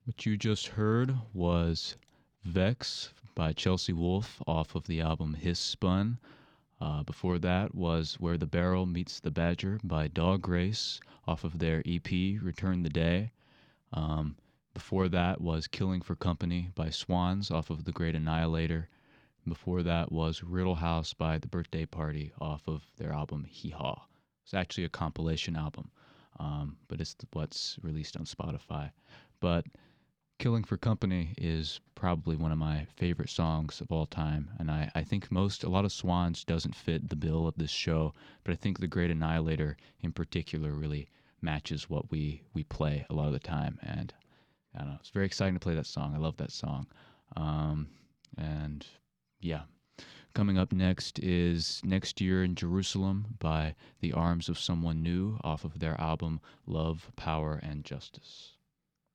What you just heard was Vex by Chelsea Wolfe off of the album His Spun. Before that was Where the Barrel Meets the Badger by Dog Race off of their EP Return the Day. Um, Before that was Killing for Company by Swans off of The Great Annihilator. Before that was Riddle House by The Birthday Party off of their album Hee Haw. It's actually a compilation album, but it's what's released on Spotify. But Killing for Company is probably one of my favorite songs of all time. And I think a lot of Swans doesn't fit the bill of this show, but I think The Great Annihilator in particular really matches what we play a lot of the time. And I don't know, it's very exciting to play that song. I love that song. And yeah, coming up next is Next Year in Jerusalem by The Arms of Someone New off of their album Love, Power, and Justice.